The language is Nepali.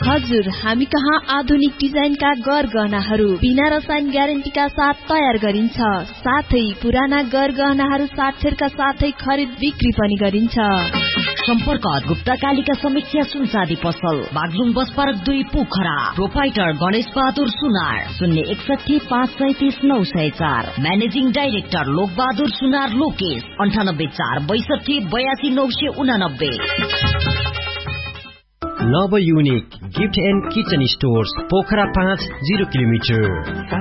हजुर, हामी कहाँ आधुनिक डिजाइनका गहनाहरू बिना रसायन ग्यारेन्टीका साथ तयार गरिन्छ। साथै पुराना गहनाहरू साक्षरका साथै खरिद बिक्री पनि गरिन्छ। सम्पर्क गुप्ता कालिका समीक्षा सुनसादी पसल, Baglung bus park 2 Pokhara. Proprietor Ganesh Bahadur सुनार, 061 537 904। म्यानेजिङ डाइरेक्टर लोक बहादुर सुनार लोकेश, 98 462 82 989। नव unique gift and kitchen stores, Pokhara 5 0 kilometre.